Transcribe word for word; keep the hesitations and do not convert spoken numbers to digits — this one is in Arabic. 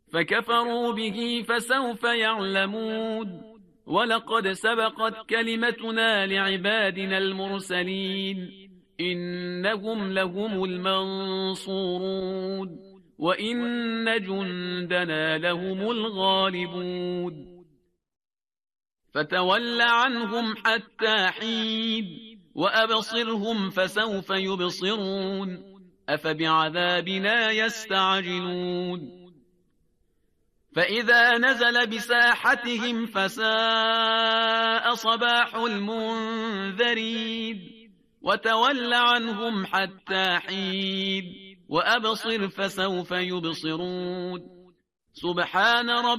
فكفروا به فسوف يعلمون. ولقد سبقت كلمتنا لعبادنا المرسلين إنهم لهم المنصورون وإن جندنا لهم الغالبون. فتول عنهم حتى حين وأبصرهم فسوف يبصرون أفبعذابنا يستعجلون. فإذا نزل بساحتهم فساء صباح المنذرين وتول عنهم حتى حين وأبصر فسوف يبصرون. سبحان رب